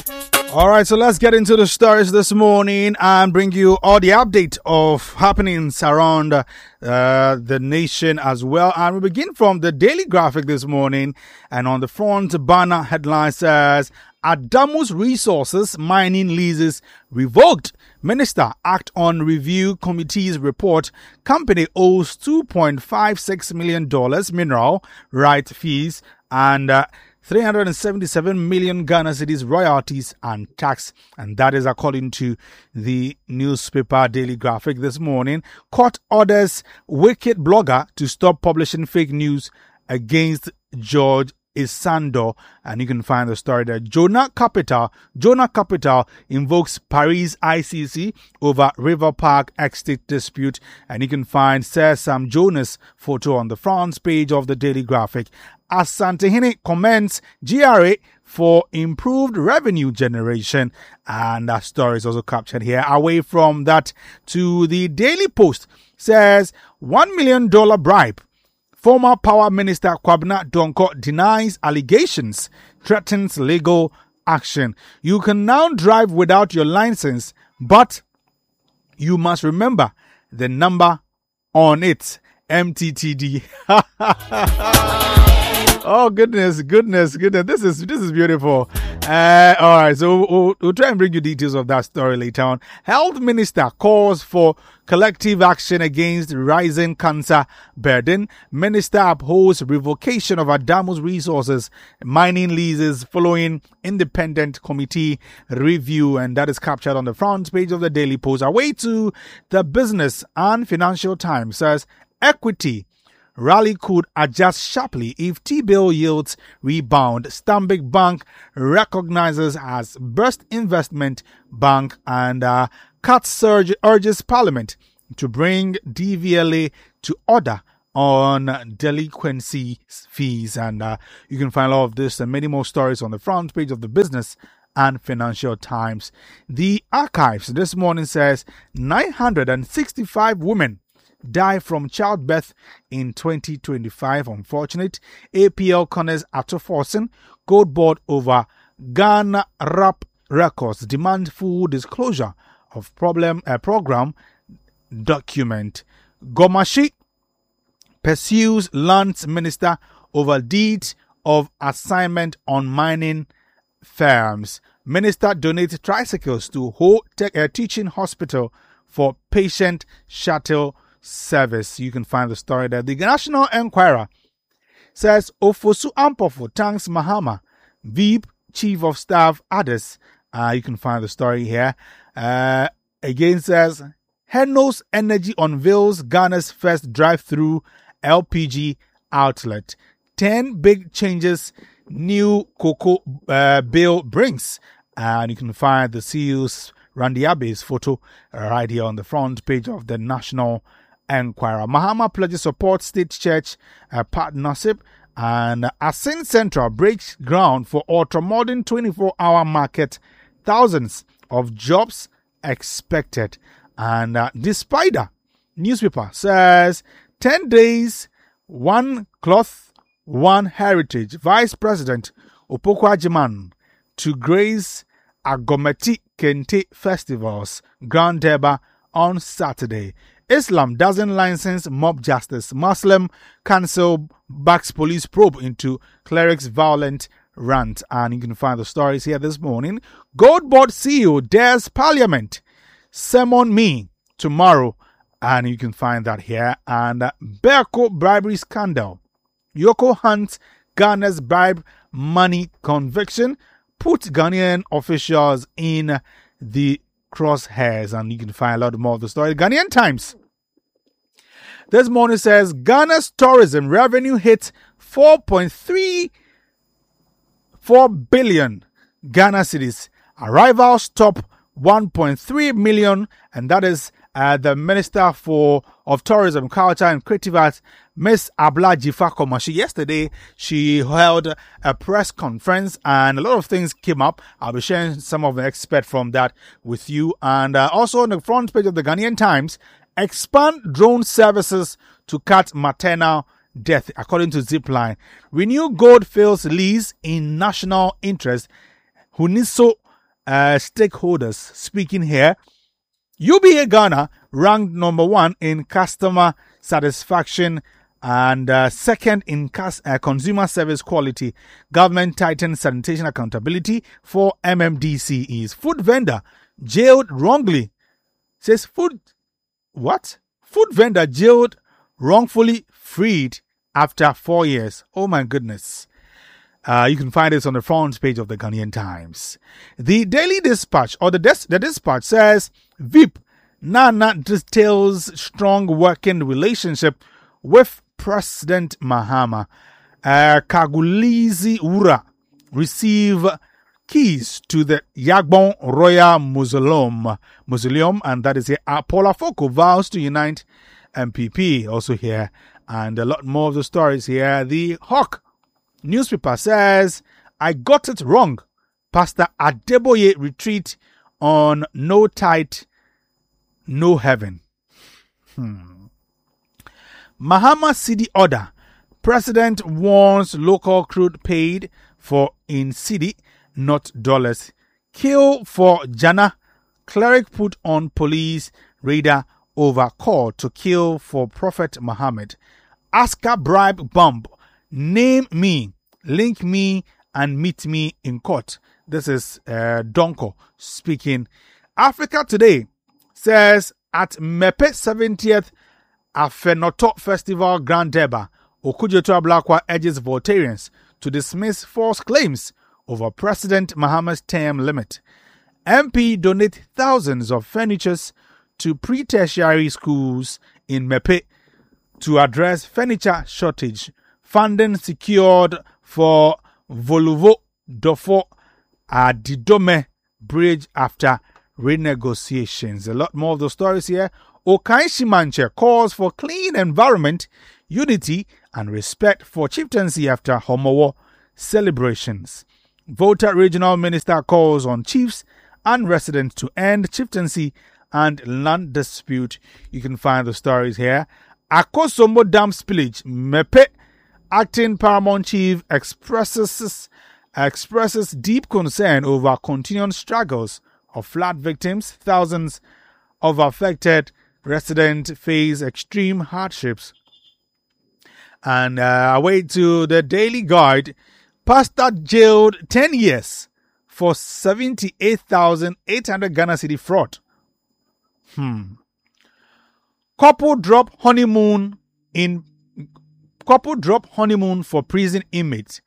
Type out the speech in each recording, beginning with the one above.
All right, so let's get into the stories this morning and bring you all the update of happenings around the nation as well. And we begin from the Daily Graphic this morning. And on the front banner headline says, Adamus Resources mining leases revoked. Minister act on review committee's report. Company owes $2.56 million mineral right fees and 377 million Ghana cedis royalties and tax. And that is according to the newspaper Daily Graphic this morning. Court orders wicked blogger to stop publishing fake news against George Isando. And you can find the story there. Jonah Capital invokes Paris ICC over River Park estate dispute. And you can find Sir Sam Jonas photo on the front page of the Daily Graphic. Asantehene commends GRA for improved revenue generation. And that story is also captured here. Away from that to the Daily Post says $1 million bribe. Former Power Minister Kwabena Donko denies allegations, threatens legal action. You can now drive without your license, but you must remember the number on it. MTTD. Oh, goodness. This is beautiful. All right, so we'll try and bring you details of that story later on. Health Minister calls for collective action against rising cancer burden. Minister upholds revocation of Adamus Resources mining leases following independent committee review, and that is captured on the front page of the Daily Post. Away to the Business and Financial Times says equity rally could adjust sharply if T-bill yields rebound. Stanbic Bank recognizes as best investment bank and Cut Surge urges Parliament to bring DVLA to order on delinquency fees. And you can find all of this and many more stories on the front page of the Business and Financial Times. The Archives this morning says 965 women die from childbirth in 2025. Unfortunate. APL corners Atoforsen. Gold board over Ghana rap records. Demand full disclosure of program document. Gomashi pursues lands minister over deed of assignment on mining firms. Minister donates tricycles to Ho Teaching Hospital for patient shuttle service. You can find the story there. The National Enquirer says Ofosu Ampofo thanks Mahama, VIP Chief of Staff others. You can find the story here. Again says Henos Energy unveils Ghana's first drive-through LPG outlet. 10 big changes new cocoa bill brings. And you can find the CEO's Randy Abe's photo right here on the front page of the National Enquirer. Mahama pledges support state church partnership, and Asin Central breaks ground for ultra-modern 24-hour market. Thousands of jobs expected. And the Spider newspaper says 10 days, 1 cloth, 1 heritage. Vice President Opoku Agyeman to grace Agometi Kente Festivals Grand Derby on Saturday. Islam doesn't license mob justice. Muslim Council backs police probe into clerics' violent rant. And you can find the stories here this morning. Gold Board CEO dares Parliament. Summon me tomorrow. And you can find that here. And Berko bribery scandal. Yoko hunts Ghana's bribe money conviction. Put Ghanaian officials in the crosshairs, and you can find a lot more of the story. Ghanaian Times this morning says Ghana's tourism revenue hit 4.34 billion Ghana cedis. Arrivals top 1.3 million, and that is the Minister of Tourism, Culture and Creative Arts, Miss Abla Jifa Komashi. Yesterday, she held a press conference and a lot of things came up. I'll be sharing some of the experts from that with you. And also on the front page of the Ghanaian Times, expand drone services to cut maternal death, according to Zipline. Renew Gold Fields lease in national interest. Huniso stakeholders speaking here. UBA Ghana ranked number 1 in customer satisfaction and second in consumer service quality. Government tightens sanitation accountability for MMDCEs. Food vendor jailed wrongly. Says food vendor jailed wrongfully freed after 4 years. Oh my goodness. You can find this on the front page of the Ghanaian Times. The Daily Dispatch, or the Dispatch, says VIP Nana details strong working relationship with President Mahama. Kagulizi Ura receive keys to the Yagbon Royal Mausoleum, and that is here. Paula Foko vows to unite MPP, also here, and a lot more of the stories here. The Hawk newspaper says, I got it wrong. Pastor Adeboye retreat on no tithe, no heaven. Mahama cedi order. President warns local crude paid for in cedi, not dollars. Kill for Jana. Cleric put on police radar over call to kill for Prophet Muhammad. Asker bribe bomb. Name me, link me, and meet me in court. This is Donko speaking. Africa Today says at Mepe 70th Afenoto Festival Grand Deba, Okudzeto Ablakwa urges Voltarians to dismiss false claims over President Mahama's term limit. MP donate thousands of furnitures to pre-tertiary schools in Mepe to address furniture shortage. Funding secured for Voluvo Dofo Adidome Bridge after renegotiations. A lot more of the stories here. Okai Shimanche calls for clean environment, unity, and respect for chieftaincy after Homowo celebrations. Volta Regional Minister calls on chiefs and residents to end chieftaincy and land dispute. You can find the stories here. Akosombo Dam spillage. Mepe acting paramount chief expresses deep concern over continuing struggles of flood victims. Thousands of affected residents face extreme hardships. And away to the Daily Guide. Pastor jailed 10 years for 78,800 Ghana cedi fraud. Couple drop honeymoon for prison inmates.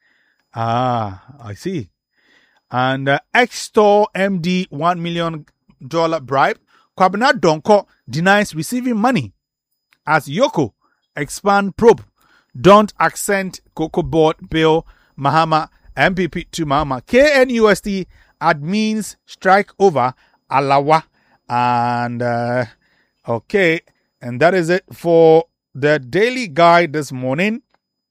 I see. And ex-store MD $1 million bribe. Kwabena Donko denies receiving money. As Yoko expand probe. Don't accent Cocoa Board bill. Mahama MPP to Mahama. KNUST admins strike over Alawa. And okay. And that is it for the Daily Guide this morning.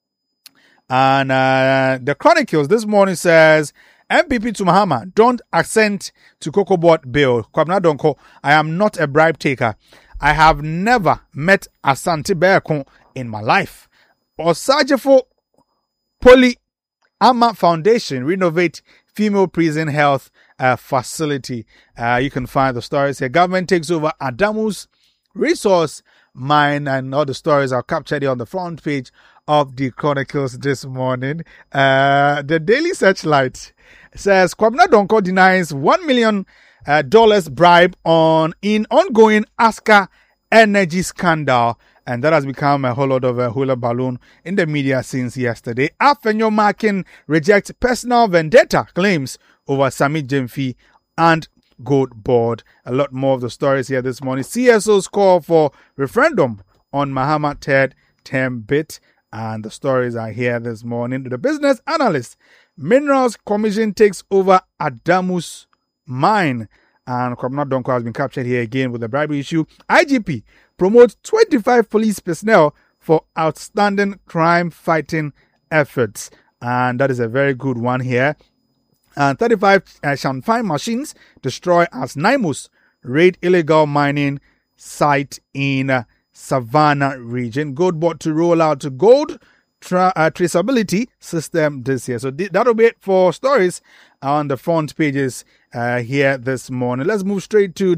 And the Chronicles this morning says, MPP to Mahama, don't assent to Cocoa Board bill. Kwabena Donko, I am not a bribe taker. I have never met Asante Beako in my life. Osajefo Poly Ama Foundation renovate female prison health facility. You can find the stories here. Government takes over Adamu's resource mine, and all the stories are captured here on the front page of the Chronicles this morning. The Daily Searchlight says Kwabena Donko denies $1 million bribe in ongoing Aska energy scandal, and that has become a whole lot of a hula balloon in the media since yesterday. Afenyo Makin rejects personal vendetta claims over Sami Jemfi and Gold Board. A lot more of the stories here this morning. CSO's call for referendum on Mahama third term bit, and the stories are here this morning. The Business Analyst, Minerals Commission takes over Adamu's mine, and Kwabena Donko has been captured here again with the bribery issue. IGP promotes 25 police personnel for outstanding crime fighting efforts, and that is a very good one here. And 35 Shanfine machines destroy as NIMOS raid illegal mining site in Savannah region. Gold Board to roll out gold traceability system this year. So that'll be it for stories on the front pages here this morning. Let's move straight to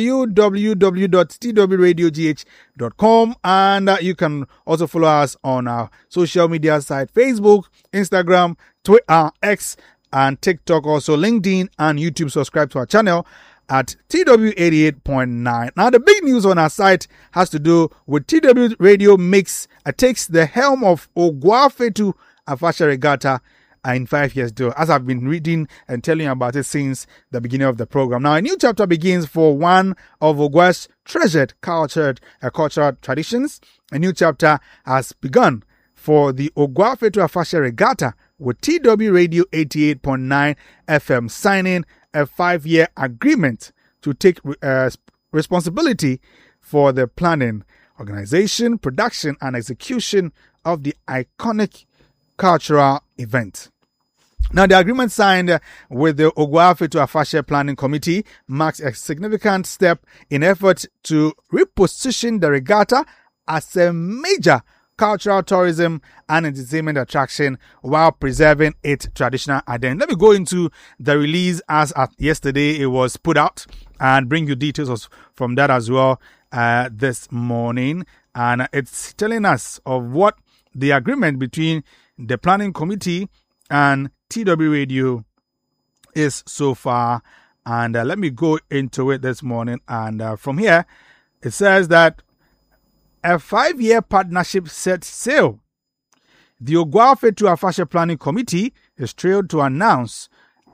www.twradiogh.com, and you can also follow us on our social media site, Facebook, Instagram, Twitter, X, and TikTok, also LinkedIn and YouTube. Subscribe to our channel at TW88.9. Now, the big news on our site has to do with TW Radio takes the helm of Oguafetu Afashe Regatta in 5 years, though, as I've been reading and telling you about it since the beginning of the program. Now, a new chapter begins for one of Ogua's treasured cultural traditions. A new chapter has begun for the Oguafetu Afashe Regatta, with TW Radio 88.9 FM signing a 5-year agreement to take responsibility for the planning, organization, production, and execution of the iconic cultural event. Now, the agreement signed with the Oguafetu Afashe Planning Committee marks a significant step in effort to reposition the regatta as a major cultural, tourism, and entertainment attraction while preserving its traditional identity. Let me go into the release as at yesterday it was put out and bring you details from that as well this morning. And it's telling us of what the agreement between the planning committee and TW Radio is so far. And let me go into it this morning. And from here, it says that a 5-year partnership sets sail. The Oguafetu Afashe Planning Committee is thrilled to announce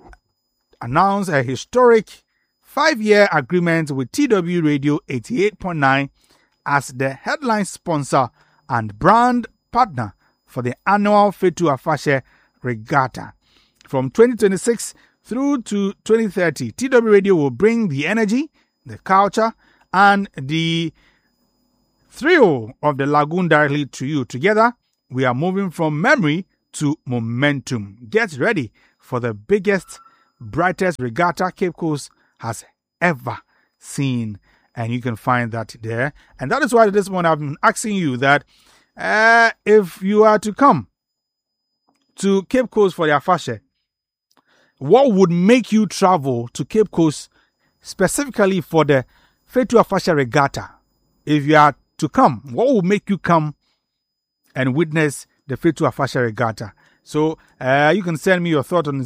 a historic 5-year agreement with TW Radio 88.9 as the headline sponsor and brand partner for the annual Fetu Afashe Regatta. From 2026 through to 2030, TW Radio will bring the energy, the culture, and the thrill of the lagoon directly to you. Together, we are moving from memory to momentum. Get ready for the biggest, brightest regatta Cape Coast has ever seen. And you can find that there. And that is why this morning I've been asking you that if you are to come to Cape Coast for the Afashe, what would make you travel to Cape Coast specifically for the Fetu Afashe Regatta? If you are to come, what will make you come and witness the Fetu Afashe Regatta? So you can send me your thought on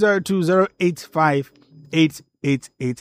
0202-085-888,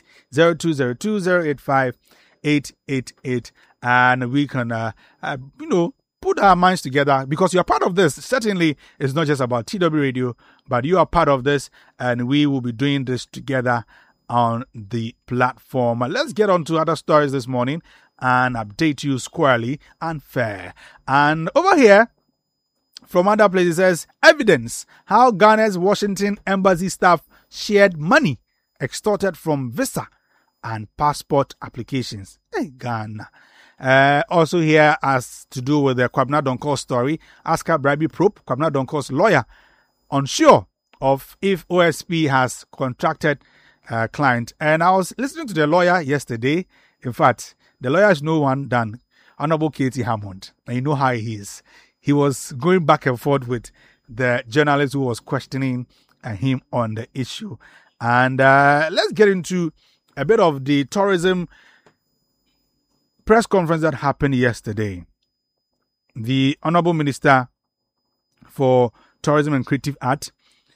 0202-085-888, and we can put our minds together, because you are part of this. Certainly, it's not just about TW Radio, but you are part of this, and we will be doing this together on the platform. Let's get on to other stories this morning and update you squarely and fair. And over here, from other places, says evidence how Ghana's Washington embassy staff shared money extorted from visa and passport applications. Hey, Ghana. Also here has to do with the Kwabena Donkor story. Asker Bribery probe. Kwabena Donkor's lawyer unsure of if OSP has contracted a client. And I was listening to the lawyer yesterday. In fact, the lawyer is no one than Honorable Katie Hammond. And you know how he is. He was going back and forth with the journalist who was questioning him on the issue. And let's get into a bit of the tourism press conference that happened yesterday. The Honorable Minister for Tourism and Creative Art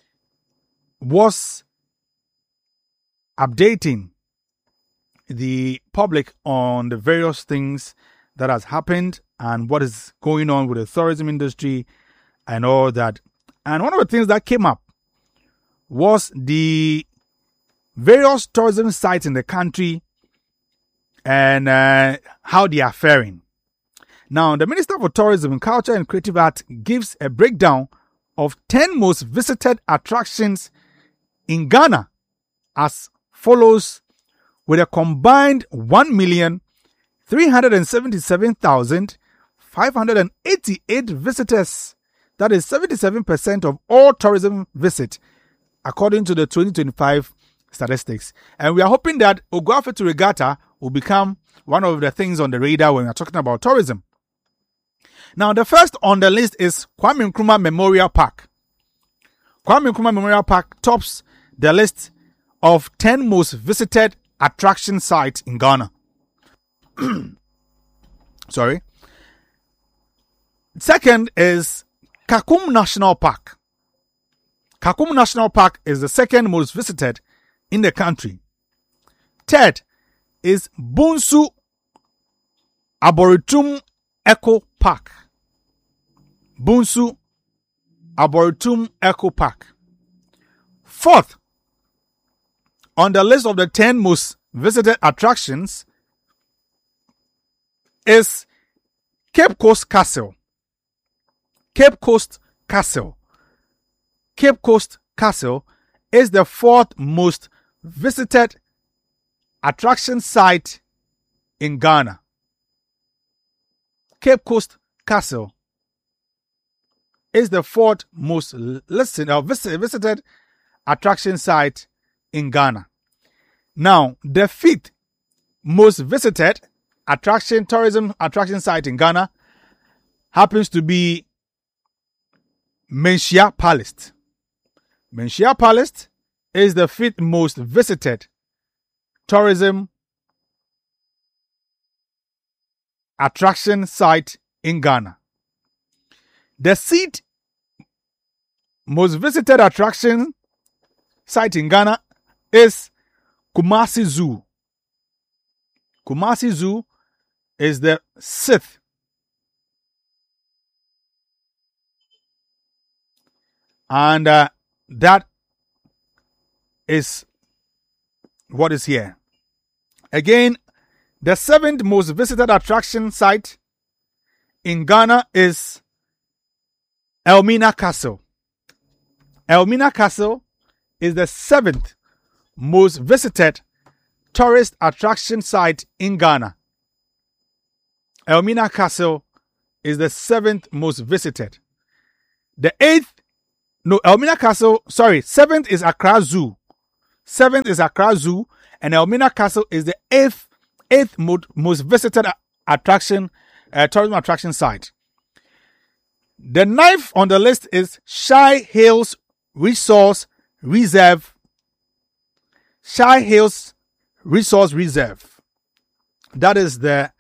was updating the public on the various things that has happened and what is going on with the tourism industry and all that. And one of the things that came up was the various tourism sites in the country and how they are faring. Now, the Minister for Tourism, Culture and Creative Art gives a breakdown of 10 most visited attractions in Ghana as follows, with a combined 1,377,588 visitors. That is 77% of all tourism visit, according to the 2025 statistics. And we are hoping that Oguafetu Regatta will become one of the things on the radar when we are talking about tourism. Now, the first on the list is Kwame Nkrumah Memorial Park. Kwame Nkrumah Memorial Park tops the list of 10 most visited attraction sites in Ghana. Sorry. Second is Kakum National Park. Kakum National Park is the second most visited in the country. Third is Bunsu Arboretum Eco Park. Bunsu Arboretum Eco Park. Fourth, on the list of the 10 most visited attractions is Cape Coast Castle. Cape Coast Castle. Cape Coast Castle is the fourth most visited attraction site in Ghana. Cape Coast Castle is the fourth most visited attraction site in Ghana. Now, the fifth most visited tourism attraction site in Ghana happens to be Menchia Palace. Menchia Palace is the fifth most visited tourism attraction site in Ghana. The sixth most visited attraction site in Ghana is Kumasi Zoo. Kumasi Zoo is the sixth. And that is what is here. Again, the seventh most visited attraction site in Ghana is Elmina Castle. Elmina Castle is the seventh most visited tourist attraction site in Ghana. Elmina Castle is the seventh most visited. Seventh is Accra Zoo. Seventh is Accra Zoo, and Elmina Castle is the eighth most visited tourism attraction site. The ninth on the list is Shy Hills Resource Reserve. Shy Hills Resource Reserve. That is the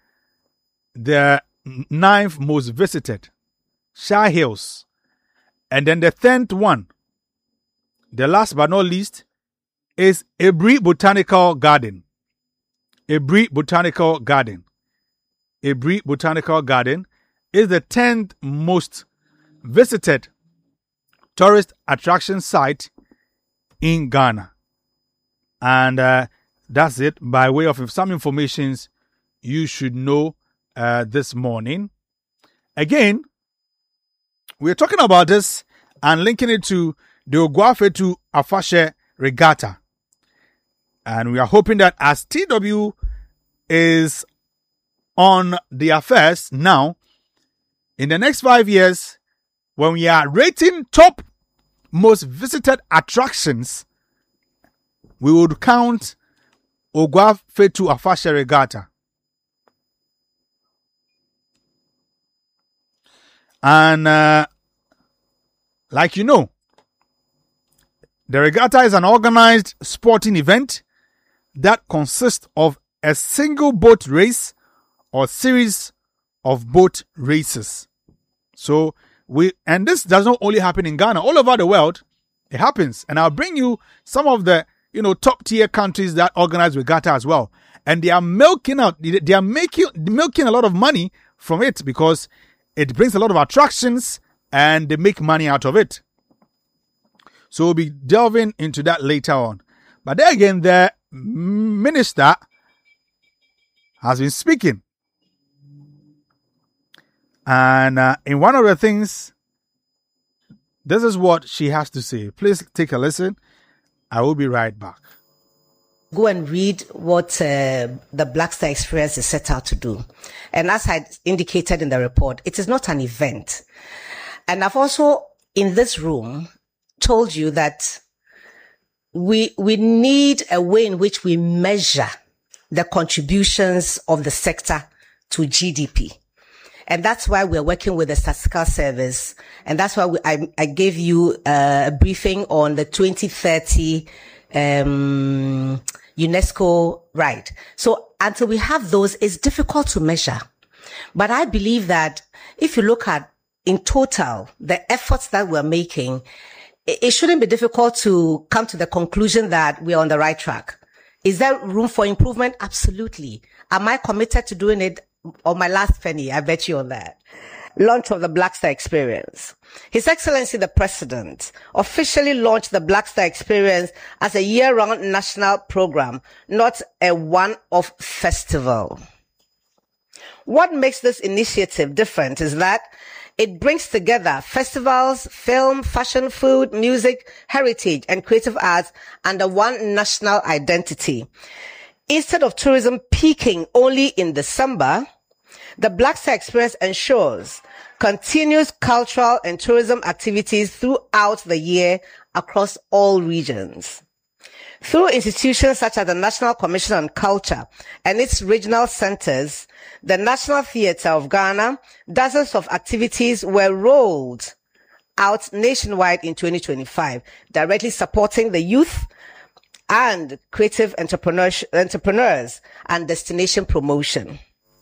ninth most visited. Shy Hills. And then the 10th one, the last but not least, is Ebri Botanical Garden. Ebri Botanical Garden. Ebri Botanical Garden is the 10th most visited tourist attraction site in Ghana. And that's it by way of some information you should know this morning. Again, we're talking about this and linking it to the Oguafetu Afashe Regatta. And we are hoping that as TW is on the affairs now, in the next 5 years, when we are rating top most visited attractions, we would count Oguafetu Afashe Regatta. And like you know, the regatta is an organized sporting event that consists of a single boat race or series of boat races. So and this does not only happen in Ghana, all over the world it happens. And I'll bring you some of the top tier countries that organize regatta as well. And they are making a lot of money from it because it brings a lot of attractions and they make money out of it. So we'll be delving into that later on. But then again, the minister has been speaking. And in one of the things, this is what she has to say. Please take a listen. I will be right back. Go and read what the Black Star Experience is set out to do. And as I indicated in the report, it is not an event. And I've also, in this room, told you that we need a way in which we measure the contributions of the sector to GDP. And that's why we're working with the Statistical Service. And that's why I gave you a briefing on the 2030 UNESCO, right? So until we have those, it's difficult to measure. But I believe that if you look at in total, the efforts that we're making, it shouldn't be difficult to come to the conclusion that we're on the right track. Is there room for improvement? Absolutely. Am I committed to doing it on my last penny? I bet you on that. Launch of the Black Star Experience. His Excellency the President officially launched the Black Star Experience as a year-round national program, not a one-off festival. What makes this initiative different is that it brings together festivals, film, fashion, food, music, heritage, and creative arts under one national identity. Instead of tourism peaking only in December, the Black Star Experience ensures continuous cultural and tourism activities throughout the year across all regions. Through institutions such as the National Commission on Culture and its regional centers, the National Theatre of Ghana, dozens of activities were rolled out nationwide in 2025, directly supporting the youth and creative entrepreneurs and destination promotion.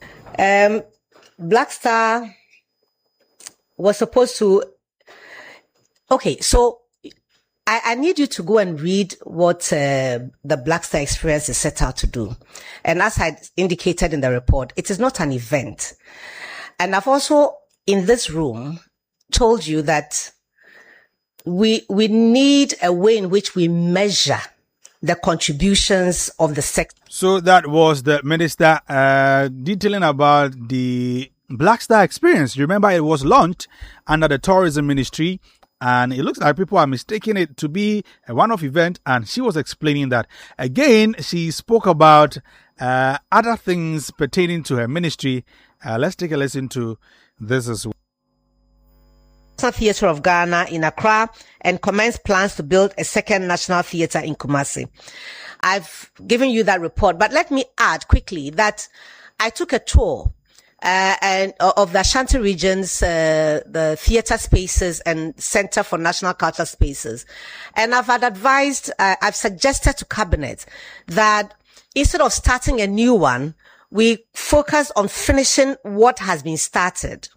Black Star was supposed to, okay, so I need you to go and read what the Black Star Experience is set out to do. And as I indicated in the report, it is not an event. And I've also, in this room, told you that we need a way in which we measure the contributions of the sector. So that was the minister detailing about the Black Star Experience. You remember it was launched under the Tourism Ministry, and it looks like people are mistaking it to be a one-off event. And she was explaining that. Again, she spoke about other things pertaining to her ministry. Let's take a listen to this as well. National Theatre of Ghana in Accra and commenced plans to build a second national theatre in Kumasi. I've given you that report, but let me add quickly that I took a tour and of the Ashanti regions, the theatre spaces and Center for National Culture Spaces. And I've suggested to Cabinet that instead of starting a new one, we focus on finishing what has been started.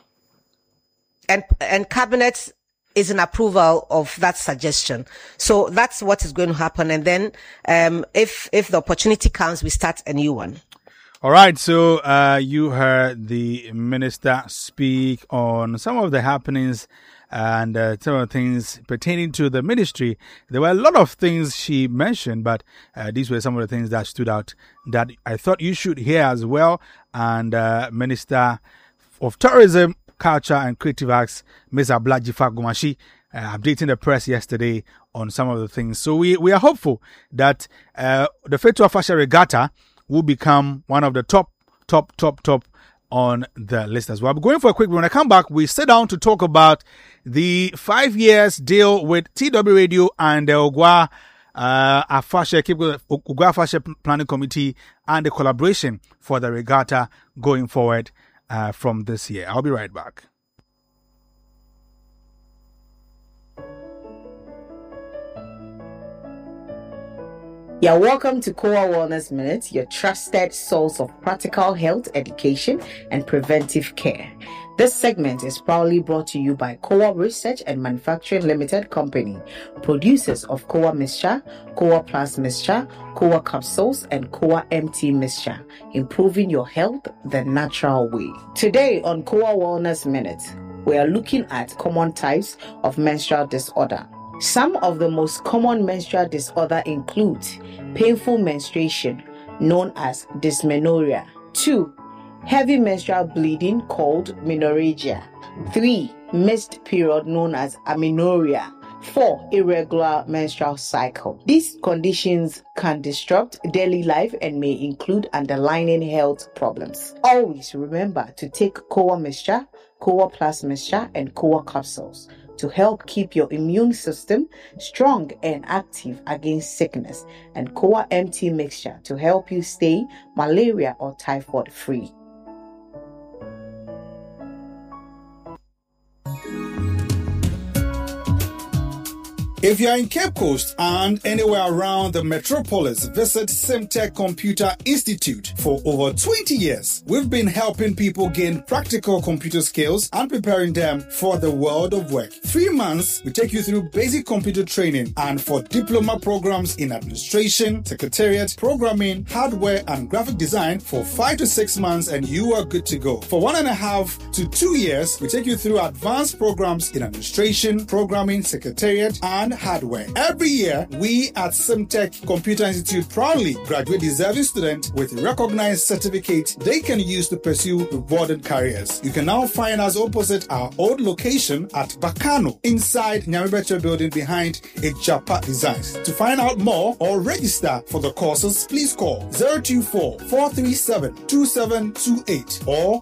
And Cabinet is in approval of that suggestion. So that's what is going to happen. And then, if the opportunity comes, we start a new one. All right. So, you heard the minister speak on some of the happenings and some of the things pertaining to the ministry. There were a lot of things she mentioned, but these were some of the things that stood out that I thought you should hear as well. And Minister of Tourism, Culture and Creative Arts, Ms. Ablajifa Gumashi, updating the press yesterday on some of the things. So we are hopeful that the Fetua Fashion Regatta will become one of the top on the list as well. I'm going for a quick break. When I come back, we sit down to talk about the 5 years deal with TW Radio and the Ogwa Afashe Planning Committee and the collaboration for the regatta going forward from this year. I'll be right back. You're welcome to Kowa Wellness Minute, your trusted source of practical health education and preventive care. This segment is proudly brought to you by Kowa Research and Manufacturing Limited Company, producers of Kowa Mixture, Kowa Plus Mixture, Kowa Capsules, and Kowa MT Mixture, improving your health the natural way. Today on Kowa Wellness Minute, we are looking at common types of menstrual disorder. Some of the most common menstrual disorder include painful menstruation, known as dysmenorrhea. 2. Heavy menstrual bleeding, called menorrhagia. 3. Missed period, known as amenorrhea. 4. Irregular menstrual cycle. These conditions can disrupt daily life and may include underlying health problems. Always remember to take Kowa Mixture, Kowa Plus Mixture, and Kowa Capsules to help keep your immune system strong and active against sickness, and Kowa MT Mixture to help you stay malaria or typhoid free. If you are in Cape Coast and anywhere around the metropolis, visit Simtech Computer Institute. For over 20 years, we've been helping people gain practical computer skills and preparing them for the world of work. 3 months, we take you through basic computer training, and for diploma programs in administration, secretariat, programming, hardware, and graphic design for 5 to 6 months, and you are good to go. For 1.5 to 2 years, we take you through advanced programs in administration, programming, secretariat, and hardware. Every year, we at Simtech Computer Institute proudly graduate deserving students with recognized certificates they can use to pursue rewarding careers. You can now find us opposite our old location at Bakano, inside Nyamibetre building behind Ejapa Designs. To find out more or register for the courses, please call 024-437-2728 or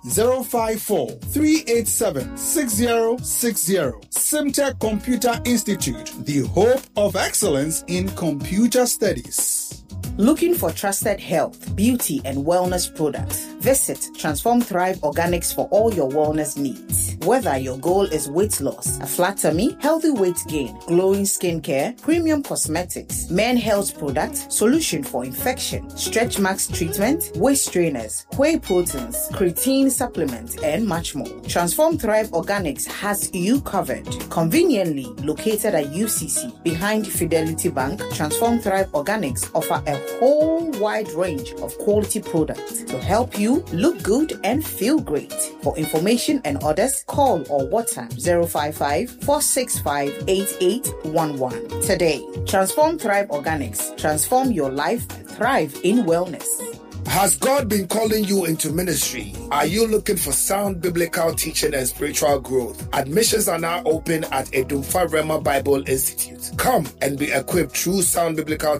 054-387-6060. Simtech Computer Institute, the hope of excellence in computer studies. Looking for trusted health, beauty, and wellness products? Visit Transform Thrive Organics for all your wellness needs. Whether your goal is weight loss, a flat tummy, healthy weight gain, glowing skincare, premium cosmetics, men health products, solution for infection, stretch marks treatment, waist trainers, whey proteins, creatine supplements, and much more, Transform Thrive Organics has you covered. Conveniently located at UCC behind Fidelity Bank, Transform Thrive Organics offer a whole wide range of quality products to help you look good and feel great. For information and orders, call or WhatsApp 055-465-8811. Today, Transform Thrive Organics. Transform your life, thrive in wellness. Has God been calling you into ministry? Are you looking for sound biblical teaching and spiritual growth? Admissions are now open at Edumfa Rema Bible Institute. Come and be equipped through sound biblical